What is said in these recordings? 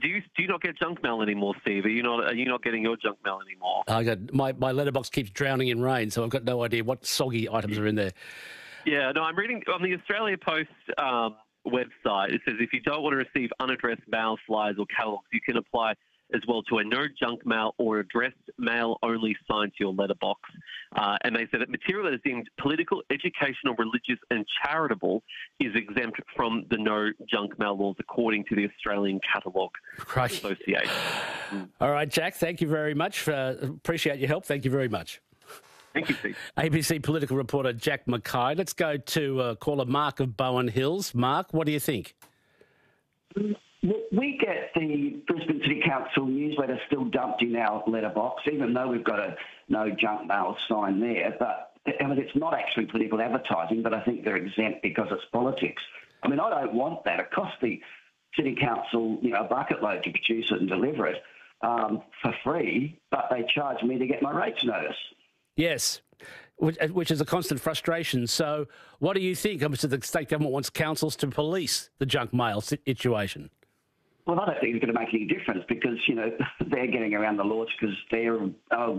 do you not get junk mail anymore, Steve? Are you not getting your junk mail anymore? I got my letterbox keeps drowning in rain, so I've got no idea what soggy items are in there. Yeah, no, I'm reading on the Australia Post website. It says if you don't want to receive unaddressed mail, flyers or catalogues, you can apply as well to a no junk mail or addressed mail only sign to your letterbox. And they say that material that is deemed political, educational, religious and charitable is exempt from the no junk mail laws according to the Australian Catalogue Association. All right, Jack, thank you very much. Appreciate your help. Thank you very much. Thank you, Steve. ABC political reporter Jack Mackay. Let's go to caller Mark of Bowen Hills. Mark, what do you think? We get the Brisbane City Council newsletter still dumped in our letterbox, even though we've got a no junk mail sign there. But I mean, it's not actually political advertising, but I think they're exempt because it's politics. I mean, I don't want that. It costs the City Council, a bucket load to produce it and deliver it for free, but they charge me to get my rates notice. Yes, which is a constant frustration. So what do you think? Obviously, the state government wants councils to police the junk mail situation. Well, I don't think it's going to make any difference because, they're getting around the laws because even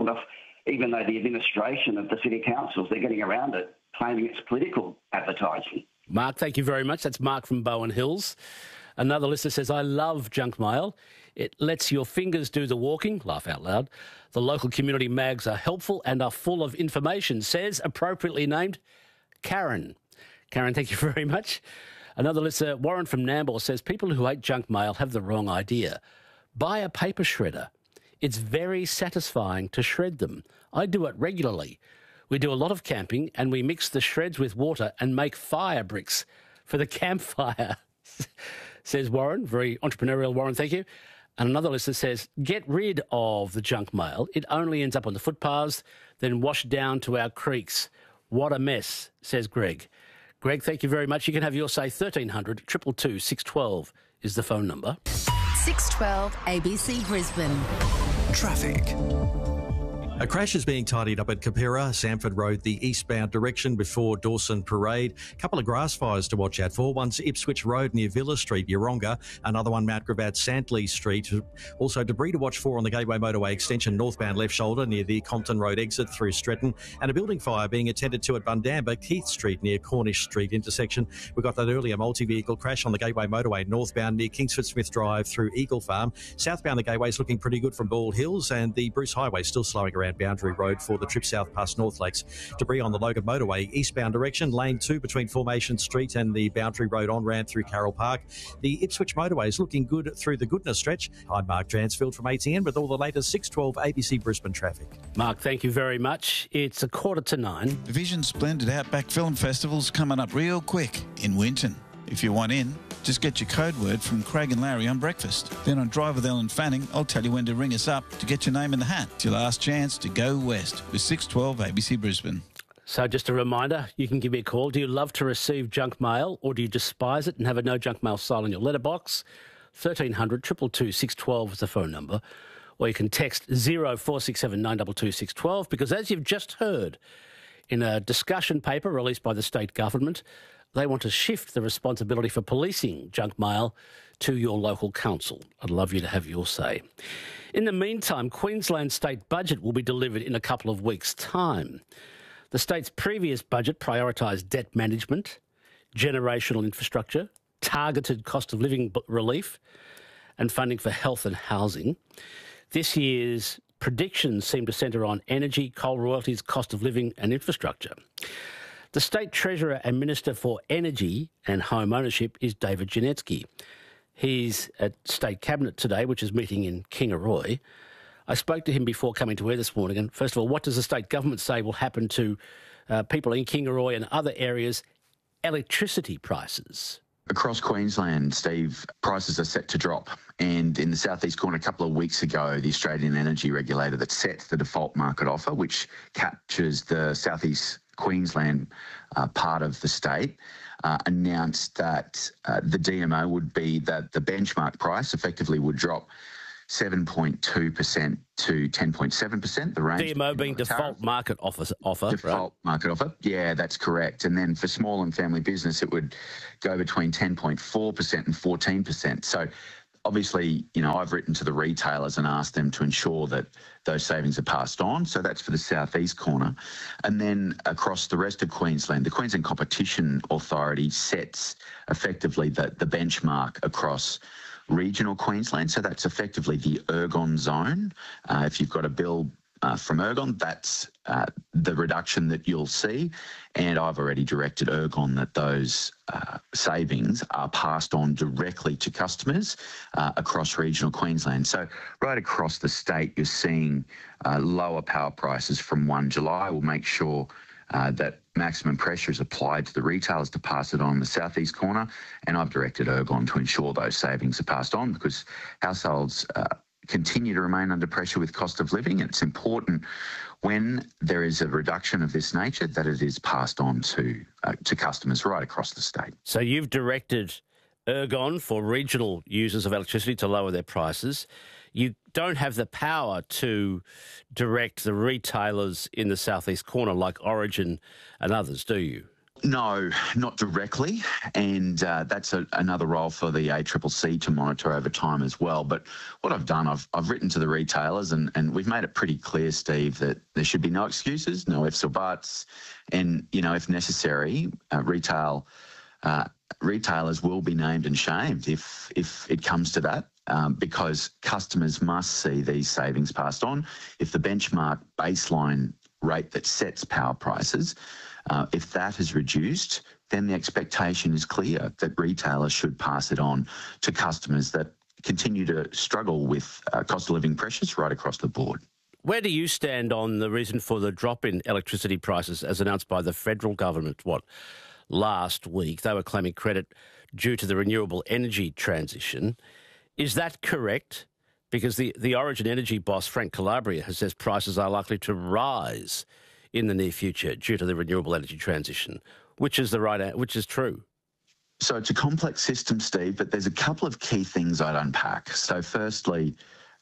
though the administration of the city councils, they're getting around it, claiming it's political advertising. Mark, thank you very much. That's Mark from Bowen Hills. Another listener says, I love junk mail. It lets your fingers do the walking. Laugh out loud. The local community mags are helpful and are full of information, says, appropriately named, Karen. Karen, thank you very much. Another listener, Warren from Nambour, says, people who hate junk mail have the wrong idea. Buy a paper shredder. It's very satisfying to shred them. I do it regularly. We do a lot of camping and we mix the shreds with water and make fire bricks for the campfire, says Warren. Very entrepreneurial, Warren, thank you. And another listener says, get rid of the junk mail. It only ends up on the footpaths, then washed down to our creeks. What a mess, says Greg. Greg, thank you very much. You can have your say. 1300 222 612 is the phone number. 612 ABC Brisbane. Traffic. A crash is being tidied up at Kapira, Samford Road, the eastbound direction before Dawson Parade. A couple of grass fires to watch out for. One's Ipswich Road near Villa Street, Yeronga. Another one, Mount Gravatt, Santley Street. Also, debris to watch for on the Gateway Motorway extension, northbound left shoulder near the Compton Road exit through Stretton. And a building fire being attended to at Bundamba, Keith Street near Cornish Street intersection. We got that earlier multi-vehicle crash on the Gateway Motorway, northbound near Kingsford Smith Drive through Eagle Farm. Southbound, the Gateway is looking pretty good from Bald Hills, and the Bruce Highway still slowing around Boundary Road for the trip south past North Lakes. Debris on the Logan Motorway, eastbound direction, lane 2 between Formation Street and the Boundary Road on-ramp through Carroll Park. The Ipswich Motorway is looking good through the Goodness stretch. I'm Mark Dransfield from ATN with all the latest 612 ABC Brisbane traffic. Mark, thank you very much. It's 9:15. Vision's Splendid Outback Film Festival's coming up real quick in Winton. If you want in, just get your code word from Craig and Larry on breakfast. Then on Drive with Ellen Fanning, I'll tell you when to ring us up to get your name in the hat. It's your last chance to go west with 612 ABC Brisbane. So just a reminder, you can give me a call. Do you love to receive junk mail or do you despise it and have a no junk mail sign on your letterbox? 1300 222 612 is the phone number. Or you can text 0467 922 612 because as you've just heard in a discussion paper released by the state government, they want to shift the responsibility for policing junk mail to your local council. I'd love you to have your say. In the meantime, Queensland's state budget will be delivered in a couple of weeks' time. The state's previous budget prioritised debt management, generational infrastructure, targeted cost of living relief and funding for health and housing. This year's predictions seem to centre on energy, coal royalties, cost of living and infrastructure. The State Treasurer and Minister for Energy and Home Ownership is David Janetsky. He's at State Cabinet today, which is meeting in Kingaroy. I spoke to him before coming to air this morning, and first of all, what does the state government say will happen to people in Kingaroy and other areas' electricity prices? Across Queensland, Steve, prices are set to drop. And in the southeast corner, a couple of weeks ago, the Australian Energy Regulator that sets the default market offer, which captures the southeast Queensland part of the state, announced that the DMO would be that the benchmark price effectively would drop 7.2% to 10.7%. The range DMO being default market offer, default right? Market offer. Yeah, that's correct. And then for small and family business, it would go between 10.4% and 14%. So obviously, I've written to the retailers and asked them to ensure that those savings are passed on. So that's for the southeast corner. And then across the rest of Queensland, the Queensland Competition Authority sets effectively the benchmark across regional Queensland. So that's effectively the ergon zone. If you've got a bill from ergon, that's the reduction that you'll see. And I've already directed ergon that those savings are passed on directly to customers across regional Queensland. So right across the state, you're seeing lower power prices from 1 July. We'll make sure that maximum pressure is applied to the retailers to pass it on the southeast corner. And I've directed ergon to ensure those savings are passed on, because households continue to remain under pressure with cost of living. It's important when there is a reduction of this nature that it is passed on to customers right across the state. So you've directed ergon for regional users of electricity to lower their prices. You don't have the power to direct the retailers in the southeast corner like Origin and others, do you? No, not directly, and that's another role for the ACCC to monitor over time as well. But what I've done, I've written to the retailers, and we've made it pretty clear, Steve, that there should be no excuses, no ifs or buts, and if necessary, retailers will be named and shamed if it comes to that. Because customers must see these savings passed on. If the benchmark baseline rate that sets power prices, if that is reduced, then the expectation is clear that retailers should pass it on to customers that continue to struggle with cost of living pressures right across the board. Where do you stand on the reason for the drop in electricity prices as announced by the federal government, last week? They were claiming credit due to the renewable energy transition. Is that correct? Because the Origin Energy boss, Frank Calabria, has says prices are likely to rise in the near future due to the renewable energy transition. Which is true? So it's a complex system, Steve, but there's a couple of key things I'd unpack. So firstly,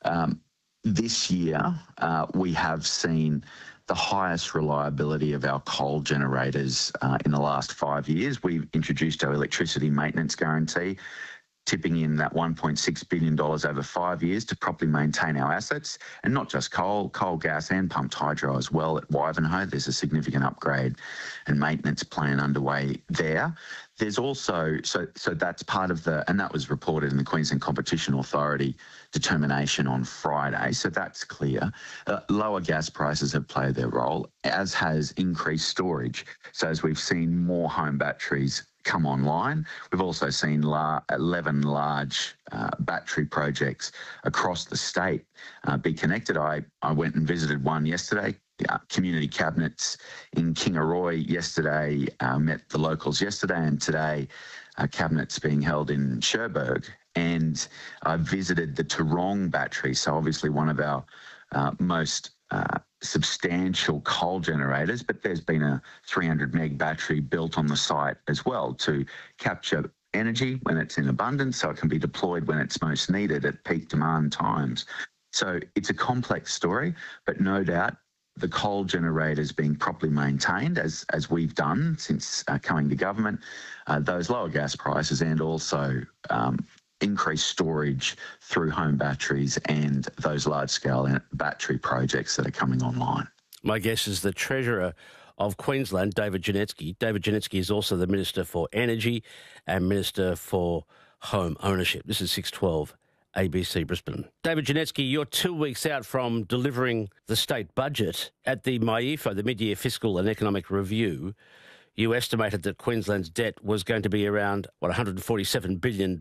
this year we have seen the highest reliability of our coal generators in the last 5 years. We've introduced our electricity maintenance guarantee, tipping in that $1.6 billion over 5 years to properly maintain our assets, and not just coal, gas and pumped hydro as well at Wivenhoe. There's a significant upgrade and maintenance plan underway there. There's also, so that's part of and that was reported in the Queensland Competition Authority determination on Friday, so that's clear. Lower gas prices have played their role, as has increased storage. So as we've seen more home batteries come online, we've also seen 11 large battery projects across the state be connected. I went and visited one yesterday. Community cabinets in Kingaroy yesterday, met the locals yesterday, and today cabinets being held in Cherbourg. And I visited the Tarong battery, so obviously one of our most substantial coal generators, but there's been a 300 meg battery built on the site as well to capture energy when it's in abundance, so it can be deployed when it's most needed at peak demand times. So it's a complex story, but no doubt the coal generators being properly maintained, as we've done since coming to government, those lower gas prices, and also increased storage through home batteries and those large-scale battery projects that are coming online. My guess is the Treasurer of Queensland, David Janetsky. David Janetsky is also the Minister for Energy and Minister for Home Ownership. This is 612 ABC Brisbane. David Janetsky, you're 2 weeks out from delivering the state budget. At the MYEFO, the Mid-Year Fiscal and Economic Review, you estimated that Queensland's debt was going to be around, $147 billion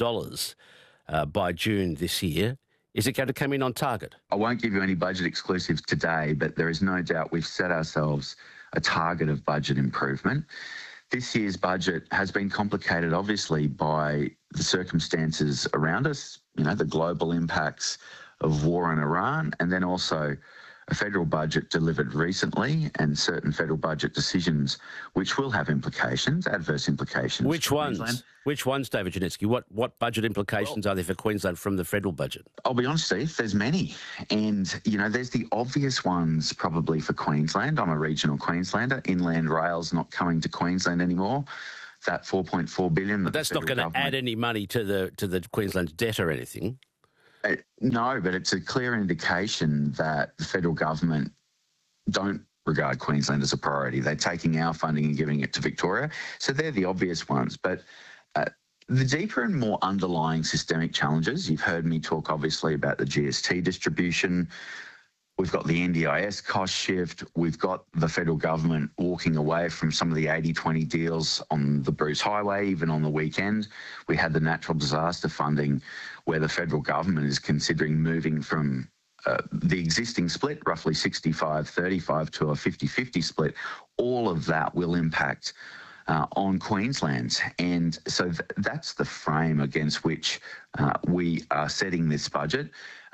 by June this year. Is it going to come in on target? I won't give you any budget exclusives today, but there is no doubt we've set ourselves a target of budget improvement. This year's budget has been complicated, obviously, by the circumstances around us, the global impacts of war in Iran, and then also a federal budget delivered recently and certain federal budget decisions which will have implications, adverse implications. Which ones? Queensland. Which ones, David Janetsky? What budget implications are there for Queensland from the federal budget? I'll be honest, Steve, there's many. And, there's the obvious ones probably for Queensland. I'm a regional Queenslander. Inland Rail's not coming to Queensland anymore. That $4.4 billion. But that's not going to add any money to the Queensland's debt or anything. No, but it's a clear indication that the federal government don't regard Queensland as a priority. They're taking our funding and giving it to Victoria. So they're the obvious ones. But the deeper and more underlying systemic challenges, you've heard me talk obviously about the GST distribution. We've got the NDIS cost shift. We've got the federal government walking away from some of the 80-20 deals on the Bruce Highway, even on the weekend. We had the natural disaster funding where the federal government is considering moving from the existing split, roughly 65-35, to a 50-50 split. All of that will impact on Queensland. And so that's the frame against which we are setting this budget.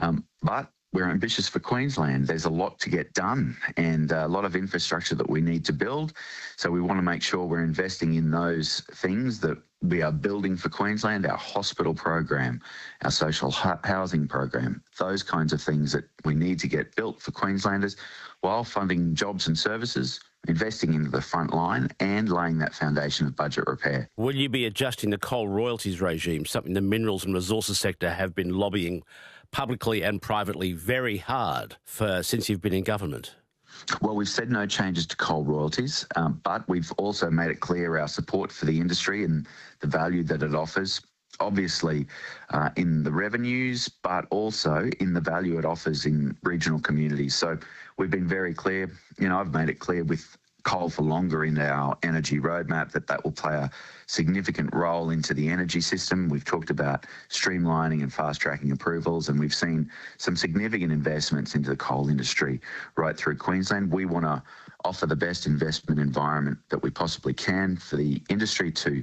But we're ambitious for Queensland. There's a lot to get done and a lot of infrastructure that we need to build. So we want to make sure we're investing in those things that we are building for Queensland, our hospital program, our social housing program, those kinds of things that we need to get built for Queenslanders while funding jobs and services, investing into the front line and laying that foundation of budget repair. Will you be adjusting the coal royalties regime, something the minerals and resources sector have been lobbying publicly and privately very hard for since you've been in government? Well, we've said no changes to coal royalties, but we've also made it clear our support for the industry and the value that it offers, obviously in the revenues, but also in the value it offers in regional communities. So we've been very clear. I've made it clear with coal for longer in our energy roadmap that will play a significant role into the energy system. We've talked about streamlining and fast-tracking approvals, and we've seen some significant investments into the coal industry right through Queensland. We want to offer the best investment environment that we possibly can for the industry to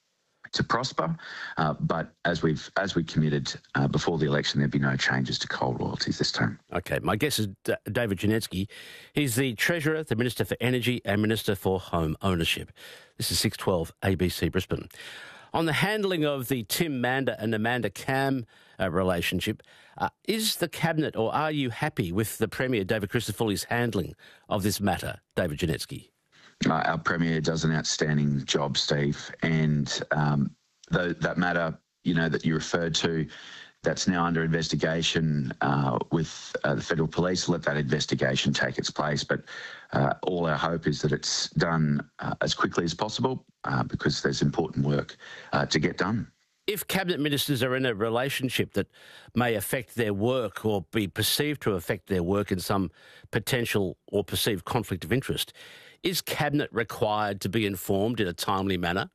prosper, but as we committed before the election, there'd be no changes to coal royalties this time. Okay, my guess is David Janetsky. He's the Treasurer, the Minister for Energy and Minister for Home Ownership. This is 612 ABC Brisbane. On the handling of the Tim Mander and Amanda Cam relationship, is the Cabinet or are you happy with the Premier, David Crisafulli's handling of this matter, David Janetsky? Our Premier does an outstanding job, Steve, and that matter, that you referred to, that's now under investigation with the Federal Police. Let that investigation take its place, but all our hope is that it's done as quickly as possible because there's important work to get done. If Cabinet Ministers are in a relationship that may affect their work or be perceived to affect their work in some potential or perceived conflict of interest, is Cabinet required to be informed in a timely manner?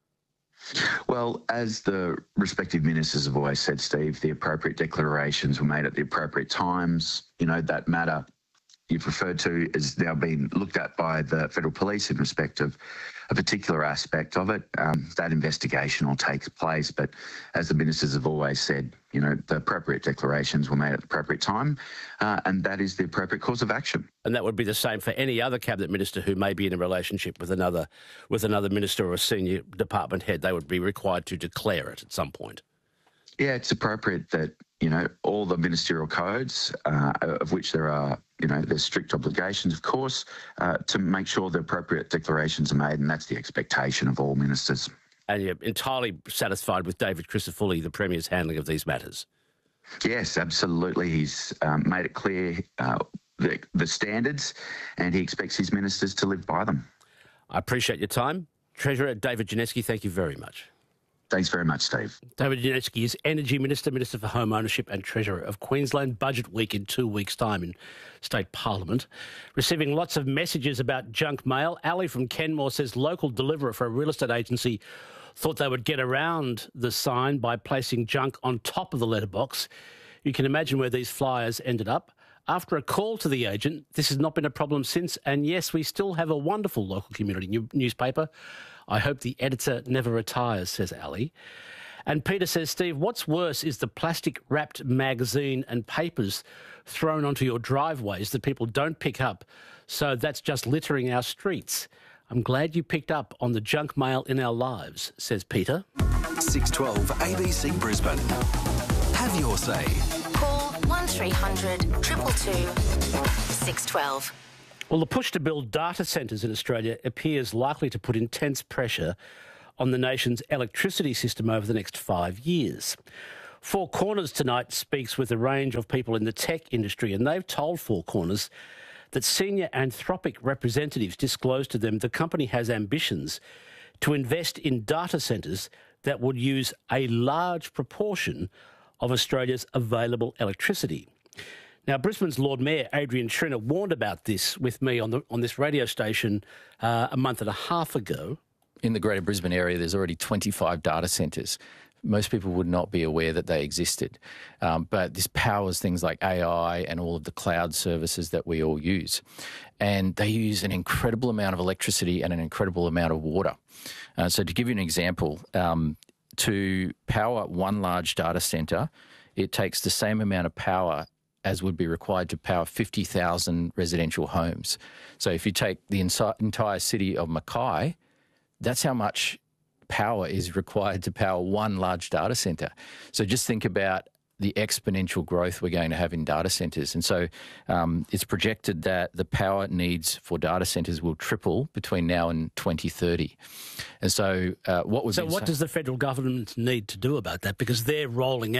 Well, as the respective ministers have always said, Steve, the appropriate declarations were made at the appropriate times. That matter you've referred to has now been looked at by the Federal Police in respect of a particular aspect of it. That investigation will take place, but as the ministers have always said, the appropriate declarations were made at the appropriate time, and that is the appropriate course of action. And that would be the same for any other Cabinet Minister who may be in a relationship with another minister or a senior department head. They would be required to declare it at some point. Yeah, it's appropriate that, all the ministerial codes, of which there are, there's strict obligations, of course, to make sure the appropriate declarations are made, and that's the expectation of all ministers. And you're entirely satisfied with David Crisafulli, the Premier's handling of these matters? Yes, absolutely. He's made it clear the standards, and he expects his ministers to live by them. I appreciate your time. Treasurer David Janetsky, thank you very much. Thanks very much, Steve. David Janetsky is Energy Minister, Minister for Home Ownership and Treasurer of Queensland. Budget week in 2 weeks' time in State Parliament. Receiving lots of messages about junk mail. Ali from Kenmore says local deliverer for a real estate agency thought they would get around the sign by placing junk on top of the letterbox. You can imagine where these flyers ended up. After a call to the agent, this has not been a problem since. And yes, we still have a wonderful local community newspaper. I hope the editor never retires, says Ali. And Peter says, Steve, what's worse is the plastic-wrapped magazine and papers thrown onto your driveways that people don't pick up. So that's just littering our streets. I'm glad you picked up on the junk mail in our lives, says Peter. 612 ABC Brisbane. Have your say. Call 1300 222 612. Well, the push to build data centres in Australia appears likely to put intense pressure on the nation's electricity system over the next 5 years. Four Corners tonight speaks with a range of people in the tech industry, and they've told Four Corners that senior Anthropic representatives disclosed to them the company has ambitions to invest in data centres that would use a large proportion of Australia's available electricity. Now, Brisbane's Lord Mayor, Adrian Schrinner, warned about this with me on this radio station a month and a half ago. In the Greater Brisbane area, there's already 25 data centres. Most people would not be aware that they existed. But this powers things like AI and all of the cloud services that we all use. And they use an incredible amount of electricity and an incredible amount of water. So to give you an example, to power one large data centre, it takes the same amount of power as would be required to power 50,000 residential homes. So if you take the entire city of Mackay, that's how much power is required to power one large data centre. So just think about the exponential growth we're going to have in data centres. And so it's projected that the power needs for data centres will triple between now and 2030. And so what does the federal government need to do about that? Because they're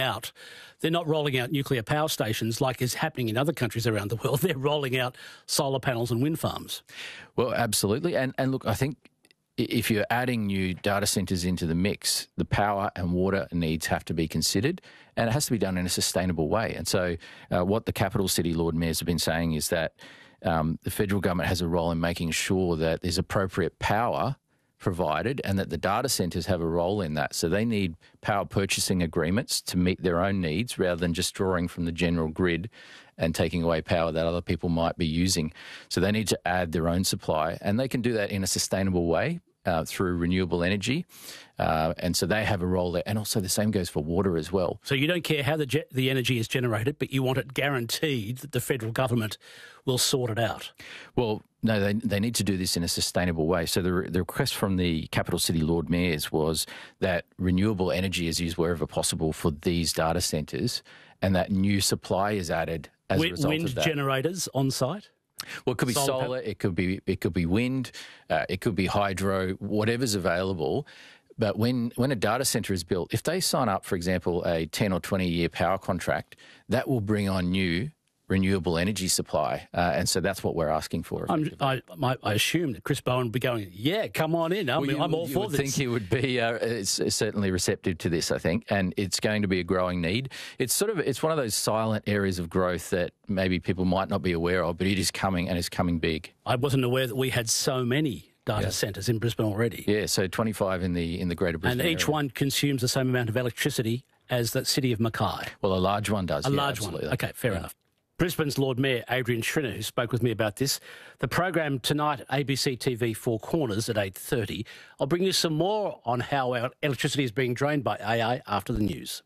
not rolling out nuclear power stations like is happening in other countries around the world. They're rolling out solar panels and wind farms. Well, absolutely. And look, I think if you're adding new data centres into the mix, the power and water needs have to be considered, and it has to be done in a sustainable way. And so what the capital city Lord Mayors have been saying is that the federal government has a role in making sure that there's appropriate power provided and that the data centres have a role in that. So they need power purchasing agreements to meet their own needs rather than just drawing from the general grid and taking away power that other people might be using. So they need to add their own supply, and they can do that in a sustainable way through renewable energy. And so they have a role there. And also the same goes for water as well. So you don't care how the energy is generated, but you want it guaranteed that the federal government will sort it out. Well, no, they need to do this in a sustainable way. So the request from the capital city Lord Mayors was that renewable energy is used wherever possible for these data centres, and that new supply is added as a result of that. Wind generators on site? Well, it could be solar, it could be wind, it could be hydro, whatever's available. But when a data centre is built, if they sign up, for example, a 10 or 20-year power contract, that will bring on new renewable energy supply. And so that's what we're asking for. I assume that Chris Bowen would be going, yeah, come on in. I'm all for this. I think he would be certainly receptive to this, I think, and it's going to be a growing need. It's one of those silent areas of growth that maybe people might not be aware of, but it is coming, and it's coming big. I wasn't aware that we had so many data centres in Brisbane already. Yeah, so 25 in the Greater Brisbane area. And each one consumes the same amount of electricity as the city of Mackay. Well, a large one does. A large one. Okay, fair enough. Brisbane's Lord Mayor, Adrian Schrinner, who spoke with me about this. The program tonight, ABC TV Four Corners at 8:30. I'll bring you some more on how our electricity is being drained by AI after the news.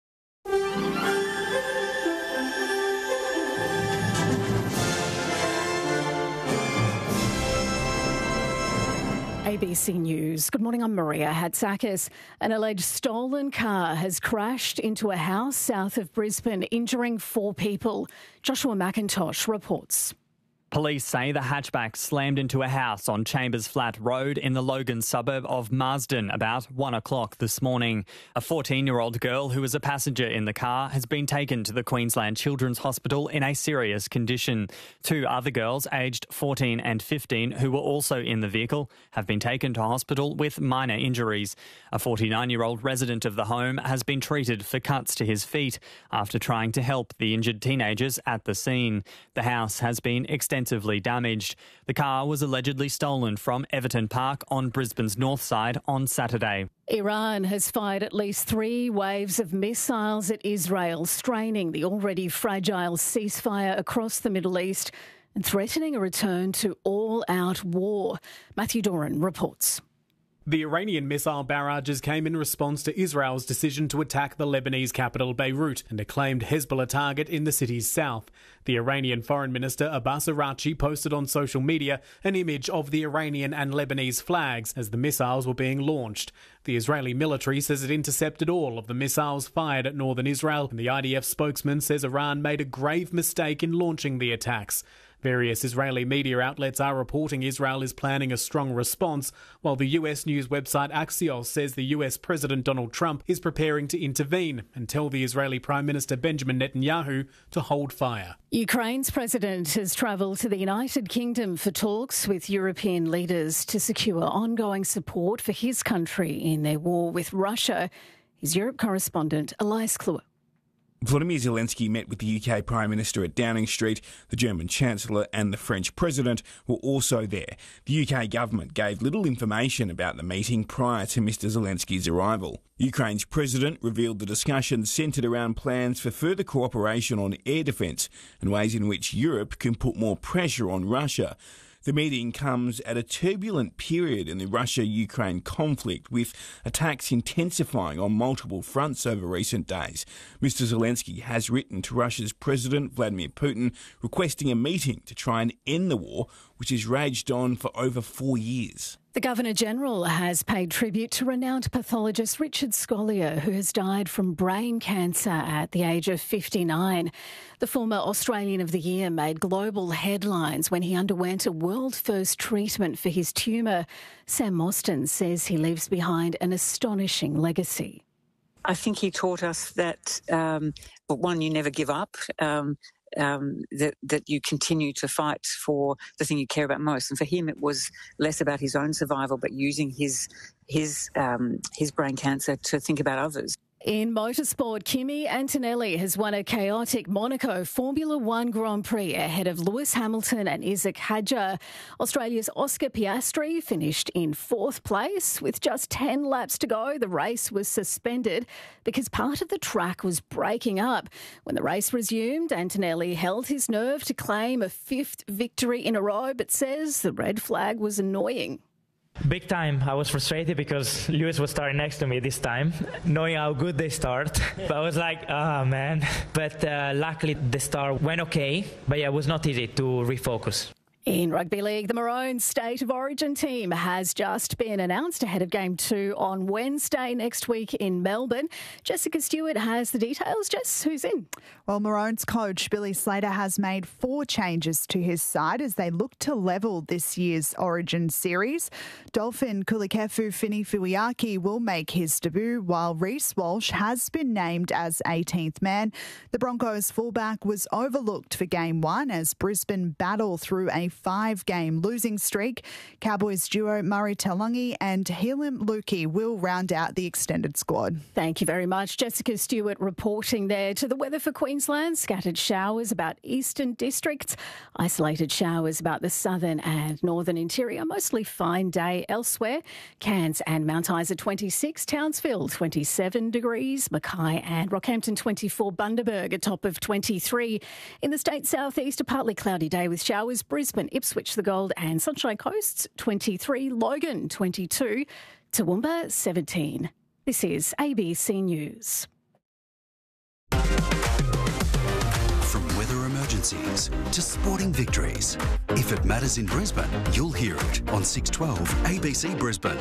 ABC News. Good morning, I'm Maria Hatzakis. An alleged stolen car has crashed into a house south of Brisbane, injuring 4 people. Joshua McIntosh reports. Police say the hatchback slammed into a house on Chambers Flat Road in the Logan suburb of Marsden about 1 o'clock this morning. A 14-year-old girl who was a passenger in the car has been taken to the Queensland Children's Hospital in a serious condition. 2 other girls aged 14 and 15 who were also in the vehicle have been taken to hospital with minor injuries. A 49-year-old resident of the home has been treated for cuts to his feet after trying to help the injured teenagers at the scene. The house has been extensively damaged. The car was allegedly stolen from Everton Park on Brisbane's north side on Saturday. Iran has fired at least 3 waves of missiles at Israel, straining the already fragile ceasefire across the Middle East and threatening a return to all-out war. Matthew Doran reports. The Iranian missile barrages came in response to Israel's decision to attack the Lebanese capital Beirut and a claimed Hezbollah target in the city's south. The Iranian Foreign Minister Abbas Araghchi posted on social media an image of the Iranian and Lebanese flags as the missiles were being launched. The Israeli military says it intercepted all of the missiles fired at northern Israel, and the IDF spokesman says Iran made a grave mistake in launching the attacks. Various Israeli media outlets are reporting Israel is planning a strong response, while the US news website Axios says the US President Donald Trump is preparing to intervene and tell the Israeli Prime Minister Benjamin Netanyahu to hold fire. Ukraine's president has travelled to the United Kingdom for talks with European leaders to secure ongoing support for his country in their war with Russia. His Europe correspondent Elias Kluwer. Volodymyr Zelensky met with the UK Prime Minister at Downing Street. The German Chancellor and the French President were also there. The UK government gave little information about the meeting prior to Mr Zelensky's arrival. Ukraine's President revealed the discussions centred around plans for further cooperation on air defence and ways in which Europe can put more pressure on Russia. The meeting comes at a turbulent period in the Russia-Ukraine conflict, with attacks intensifying on multiple fronts over recent days. Mr Zelensky has written to Russia's President Vladimir Putin requesting a meeting to try and end the war, which has raged on for over 4 years. The Governor-General has paid tribute to renowned pathologist Richard Scolyer, who has died from brain cancer at the age of 59. The former Australian of the Year made global headlines when he underwent a world-first treatment for his tumour. Sam Mostyn says he leaves behind an astonishing legacy. I think he taught us that, one, you never give up. That you continue to fight for the thing you care about most. And for him, it was less about his own survival, but using his brain cancer to think about others. In motorsport, Kimi Antonelli has won a chaotic Monaco Formula One Grand Prix ahead of Lewis Hamilton and Isaac Hadjar. Australia's Oscar Piastri finished in fourth place. With just 10 laps to go, the race was suspended because part of the track was breaking up. When the race resumed, Antonelli held his nerve to claim a fifth victory in a row, but says the red flag was annoying. Big time. I was frustrated because Lewis was starting next to me this time, knowing how good they start. But I was like, oh, man. But luckily the start went okay. But yeah, it was not easy to refocus. In rugby league, the Maroons State of Origin team has just been announced ahead of Game 2 on Wednesday next week in Melbourne. Jessica Stewart has the details. Jess, who's in? Well, Maroons coach Billy Slater has made 4 changes to his side as they look to level this year's Origin series. Dolphin Kulikefu Fini-Fuiaki will make his debut, while Reece Walsh has been named as 18th man. The Broncos fullback was overlooked for Game 1 as Brisbane battle through a 5-game losing streak. Cowboys duo Murray Taulagi and Helim Lukey will round out the extended squad. Thank you very much. Jessica Stewart reporting there. To the weather for Queensland, scattered showers about eastern districts, isolated showers about the southern and northern interior, mostly fine day elsewhere. Cairns and Mount Isa 26, Townsville 27 degrees, Mackay and Rockhampton 24, Bundaberg a top of 23. In the state southeast, a partly cloudy day with showers, Brisbane, Ipswich, the Gold and Sunshine Coasts 23, Logan 22, Toowoomba 17. This is ABC News. From weather emergencies to sporting victories, if it matters in Brisbane, you'll hear it on 612 ABC Brisbane.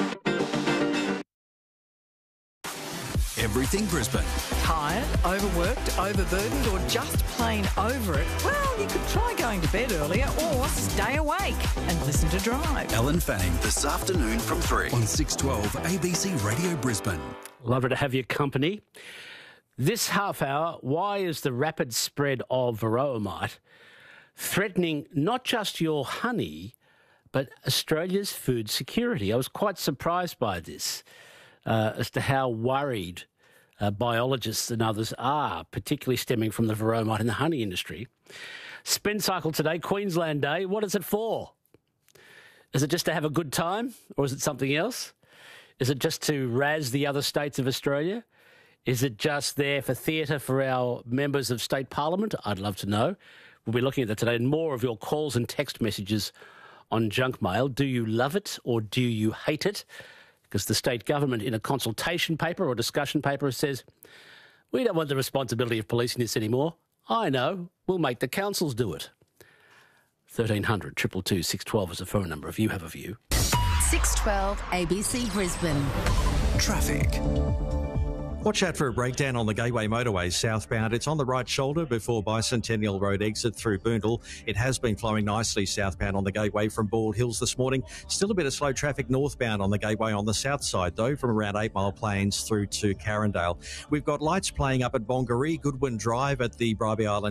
Everything Brisbane. Tired, overworked, overburdened, or just plain over it? Well, you could try going to bed earlier or stay awake and listen to Drive. Ellen Fanning this afternoon from 3 on 612 ABC Radio Brisbane. Lovely to have your company. This half hour, why is the rapid spread of varroa mite threatening not just your honey, but Australia's food security? I was quite surprised by this, as to how worried biologists and others are, particularly stemming from the varroa mite in the honey industry. Spin cycle today, Queensland Day. What is it for? Is it just to have a good time, or is it something else? Is it just to razz the other states of Australia? Is it just there for theatre for our members of state parliament? I'd love to know. We'll be looking at that today, and more of your calls and text messages on junk mail. Do you love it or do you hate it? Because the state government, in a consultation paper or discussion paper, says, we don't want the responsibility of policing this anymore. I know, we'll make the councils do it. 1300 222 612 is the phone number if you have a view. 612 ABC Brisbane. Traffic. Watch out for a breakdown on the Gateway Motorway southbound. It's on the right shoulder before Bicentennial Road exit through Boondall. It has been flowing nicely southbound on the Gateway from Bald Hills this morning. Still a bit of slow traffic northbound on the Gateway on the south side, though, from around 8 Mile Plains through to Carindale. We've got lights playing up at Bongaree, Goodwin Drive at the Bribie Island